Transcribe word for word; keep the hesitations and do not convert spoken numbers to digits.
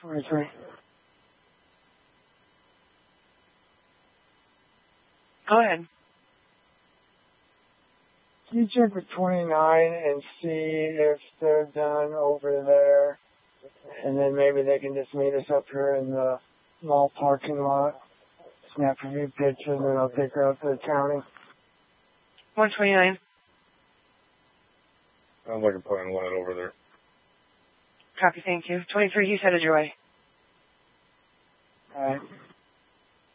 twenty-three. Go ahead. Can you check with twenty-nine and see if they're done over there? And then maybe they can just meet us up here in the mall parking lot. Snap a few pictures and then I'll take her out to the county. one twenty-nine. Sounds like a plan line over there. Copy, thank you. twenty-three, he's headed your way. All right.